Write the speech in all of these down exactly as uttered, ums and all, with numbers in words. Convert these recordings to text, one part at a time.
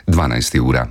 dvanajsta ura.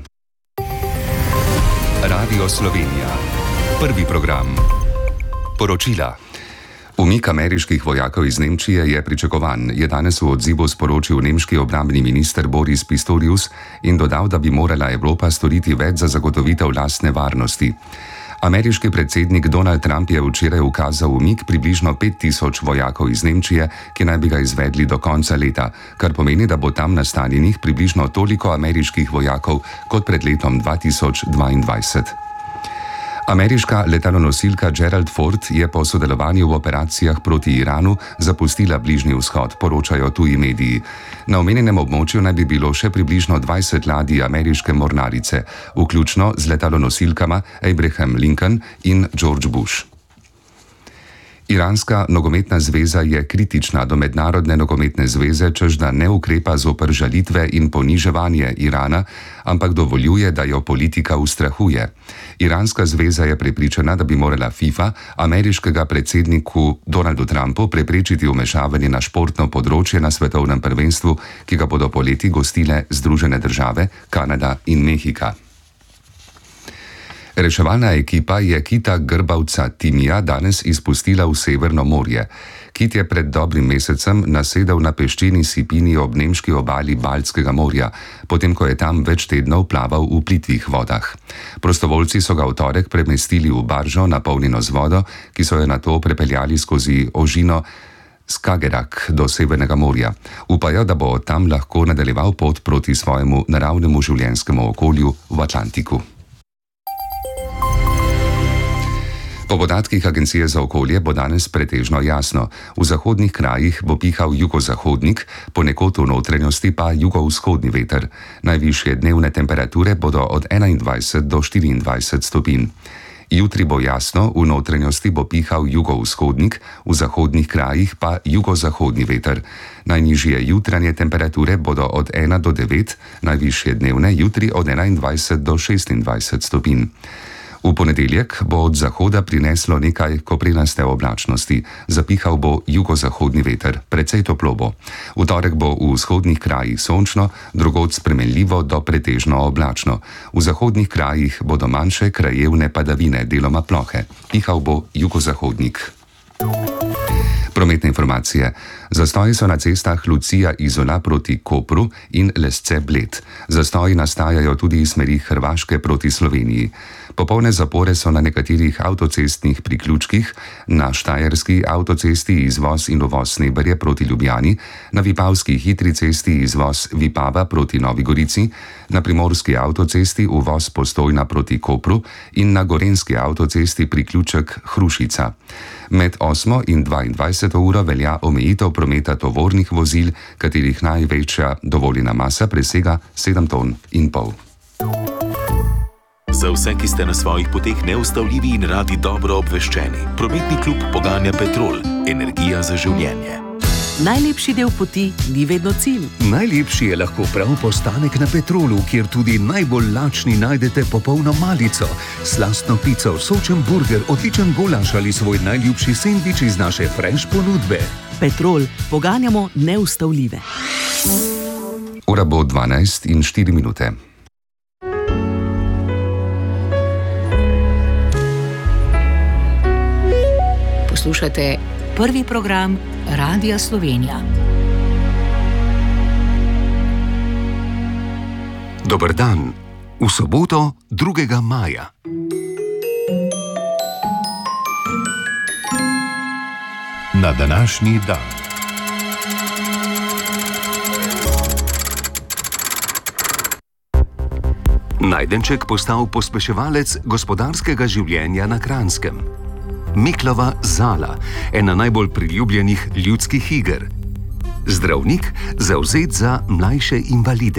Radio Slovenija. Prvi program. Poročila. Umik ameriških vojakov iz Nemčije je pričakovan, je danes v odzivu sporočil nemški obrambni minister Boris Pistorius in dodal, da bi morala Evropa storiti več za zagotovitev lastne varnosti. Ameriški predsednik Donald Trump je včeraj ukazal umik približno pet tisoč vojakov iz Nemčije, ki naj bi ga izvedli do konca leta, kar pomeni, da bo tam nastanjenih približno toliko ameriških vojakov kot pred letom dva tisoč dvaindvajset. Ameriška letalonosilka Gerald Ford je po sodelovanju v operacijah proti Iranu zapustila Bližnji vzhod, poročajo tuji mediji. Na omenjenem območju naj bi bilo še približno dvajset ladij ameriške mornarice, vključno z letalonosilkama Abraham Lincoln in George Bush. Iranska nogometna zveza je kritična do Mednarodne nogometne zveze, češ da ne ukrepa zoper žalitve in poniževanje Irana, ampak dovoljuje, da jo politika ustrahuje. Iranska zveza je prepričana, da bi morala FIFA ameriškega predsedniku Donaldu Trumpu preprečiti vmešavanje na športno področje na svetovnem prvenstvu, ki ga bodo poleti gostile Združene države, Kanada in Mehika. Reševalna ekipa je kita grbavca Timija danes izpustila v Severno morje. Kit je pred dobrim mesecem nasedel na peščeni sipini ob nemški obali Baltskega morja, potem ko je tam več tednov plaval v plitvih vodah. Prostovoljci so ga v torek premestili v baržo napolnjeno z vodo, ki so jo nato prepeljali skozi ožino Skagerrak do Severnega morja. Upajo, da bo tam lahko nadaljeval pot proti svojemu naravnemu življenjskemu okolju v Atlantiku. Po podatkih Agencije za okolje bo danes pretežno jasno. V zahodnih krajih bo pihal jugozahodnik, ponekod v notranjosti pa jugovzhodni veter. Najvišje dnevne temperature bodo od enaindvajset do štiriindvajset stopinj. Jutri bo jasno, v notranjosti bo pihal jugovzhodnik, v zahodnih krajih pa jugozahodni veter. Najnižje jutranje temperature bodo od ena do devet, najvišje dnevne jutri od enaindvajset do šestindvajset stopinj. V ponedeljek bo od zahoda prineslo nekaj koprenaste oblačnosti, zapihal bo jugozahodni veter, precej toplo bo. V torek bo v vzhodnih krajih sončno, drugod spremenljivo do pretežno oblačno. V zahodnih krajih bodo manjše krajevne padavine, deloma plohe, pihal bo jugozahodnik. Prometne informacije. Zastoji so na cestah Lucija-Izola proti Kopru in Lesce-Bled. Zastoji nastajajo tudi iz smeri Hrvaške proti Sloveniji. Popolne zapore so na nekaterih avtocestnih priključkih, na štajerski avtocesti izvoz in uvoz Sneberje proti Ljubljani, na vipavski hitri cesti izvoz Vipava proti Novi Gorici, na primorski avtocesti uvoz Postojna proti Kopru in na gorenski avtocesti priključek Hrušica. Med osmo in dvaindvajseto uro velja omejitev prometa tovornih vozil, katerih največja dovoljena masa presega sedem ton in pol. Za vse, ki ste na svojih poteh neustavljivi in radi dobro obveščeni, prometni klub poganja Petrol, energija za življenje. Najlepši del poti ni vedno cilj. Najlepši je lahko prav postanek na Petrolu, kjer tudi najbolj lačni najdete popolno malico, slastno pico, sočen burger, odličen golaž ali svoj najljubši sendvič iz naše fresh ponudbe. Petrol, poganjamo neustavljive. Ura bo dvanajst in štiri minute. Poslušate prvi program Radia Slovenija. Dober dan. V soboto, drugega maja. Na današnji dan. Najdenček postal pospeševalec gospodarskega življenja na Kranjskem. Miklova Zala, ena najbolj priljubljenih ljudskih iger. Zdravnik, zavzet za mlajše invalide.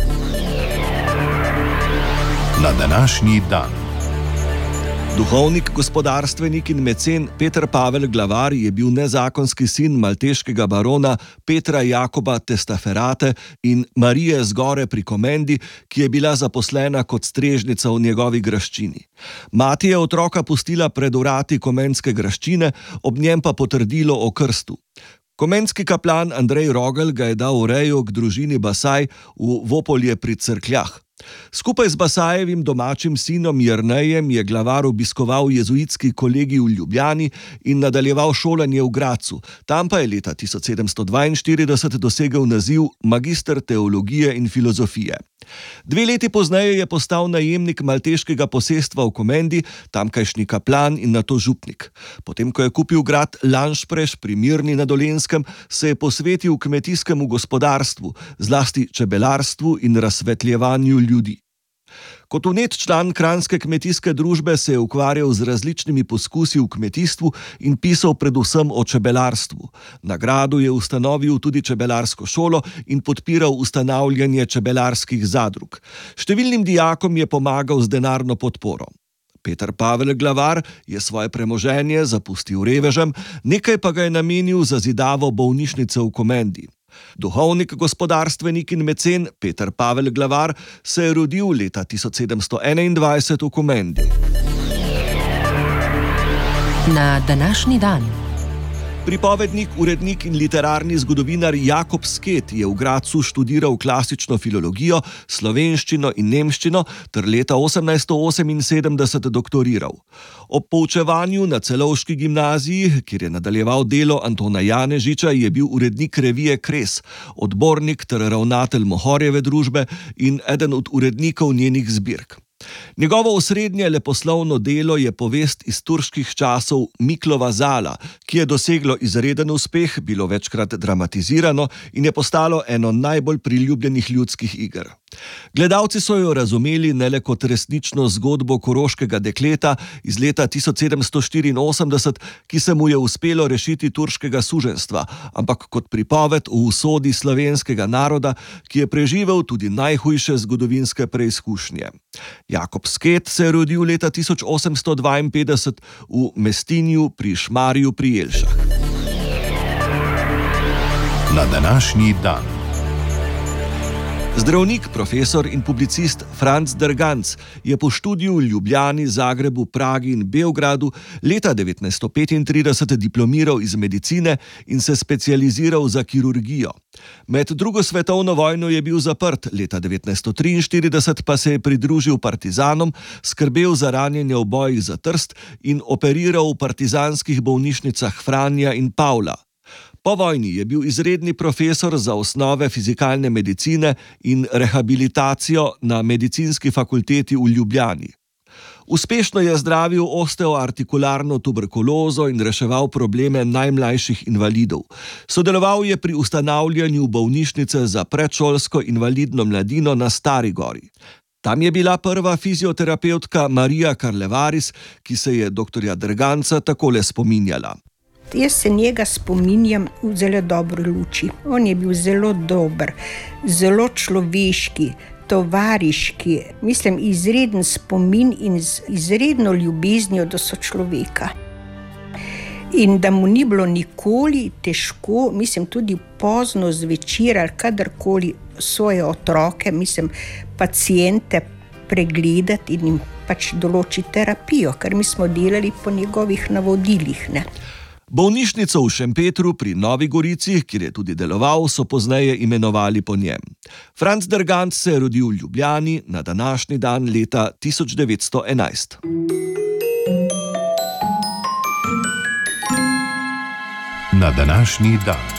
Na današnji dan. Duhovnik, gospodarstvenik in mecen Peter Pavel Glavar je bil nezakonski sin malteškega barona Petra Jakoba Testaferate in Marije Zgore pri Komendi, ki je bila zaposlena kot strežnica v njegovi graščini. Mati je otroka pustila pred vrati komenske graščine, ob njem pa potrdilo o krstu. Komenski kaplan Andrej Rogel ga je dal v rejo k družini Basaj v Vopolje pri Cerkljah. Skupaj z Basajevim domačim sinom Jernejem je glavar obiskoval jezuitski kolegij v Ljubljani in nadaljeval šolanje v Gradcu. Tam pa je leta tisoč sedemsto dvainštirideset dosegel naziv magister teologije in filozofije. Dve leti pozneje je postal najemnik malteškega posestva v Komendi, tamkajšnji kaplan in nato župnik. Potem, ko je kupil grad Lanšpreš pri Mirni na Dolenjskem, se je posvetil kmetijskemu gospodarstvu, zlasti čebelarstvu in razsvetljevanju ljudi. Kot vnet član Kranjske kmetijske družbe se je ukvarjal z različnimi poskusi v kmetijstvu in pisal predvsem o čebelarstvu. Na gradu je ustanovil tudi čebelarsko šolo in podpiral ustanavljanje čebelarskih zadrug. Številnim dijakom je pomagal z denarno podporo. Peter Pavel Glavar je svoje premoženje zapustil revežem, nekaj pa ga je namenil za zidavo bolnišnice v Komendi. Duhovnik, gospodarstvenik in mecen Peter Pavel Glavar se je rodil leta tisoč sedemsto enaindvajset v Komendi. Na današnji dan. Pripovednik, urednik in literarni zgodovinar Jakob Sket je v Gradcu študiral klasično filologijo, slovenščino in nemščino ter leta osemnajststo oseminsedemdeset doktoriral. Ob poučevanju na Celovški gimnaziji, kjer je nadaljeval delo Antona Janežiča, je bil urednik revije Kres, odbornik ter ravnatelj Mohorjeve družbe in eden od urednikov njenih zbirk. Njegovo osrednje leposlovno delo je povest iz turških časov Miklova Zala, ki je doseglo izreden uspeh, bilo večkrat dramatizirano in je postalo eno najbolj priljubljenih ljudskih iger. Gledalci so jo razumeli ne le kot resnično zgodbo koroškega dekleta iz leta tisoč sedemsto štiriinosemdeset, ki se mu je uspelo rešiti turškega suženjstva, ampak kot pripoved o usodi slovenskega naroda, ki je preživel tudi najhujše zgodovinske preizkušnje. Jakob Sket se je rodil leta tisoč osemsto dvainpetdeset v Mestinju pri Šmarju pri Jelšah. Na današnji dan. Zdravnik, profesor in publicist Franc Derganc je po študiju v Ljubljani, Zagrebu, Pragi in Beogradu leta devetnajststo petintrideset diplomiral iz medicine in se specializiral za kirurgijo. Med drugo svetovno vojno je bil zaprt, leta devetnajststo triinštirideset pa se je pridružil partizanom, skrbel za ranjenje v bojih za Trst in operiral v partizanskih bolnišnicah Franja in Pavla. Po vojni je bil izredni profesor za osnove fizikalne medicine in rehabilitacijo na medicinski fakulteti v Ljubljani. Uspešno je zdravil osteoartikularno tuberkulozo in reševal probleme najmlajših invalidov. Sodeloval je pri ustanavljanju bolnišnice za predšolsko invalidno mladino na Stari Gori. Tam je bila prva fizioterapevtka Marija Karlevaris, ki se je doktorja Derganca takole spominjala. Jaz se njega spominjam v zelo dobri luči. On je bil zelo dober, zelo človeški, tovariški, mislim, izreden spomin in z izredno ljubeznijo do sočloveka. In da mu ni bilo nikoli težko, mislim, tudi pozno zvečer ali kadarkoli svoje otroke, mislim, paciente pregledati in jim pač določiti terapijo, ker mi smo delali po njegovih navodilih, ne. Bolnišnico v Šempetru pri Novi Gorici, kjer je tudi deloval, so pozneje imenovali po njem. Franc Derganc se je rodil v Ljubljani na današnji dan leta tisoč devetsto enajst. Na današnji dan.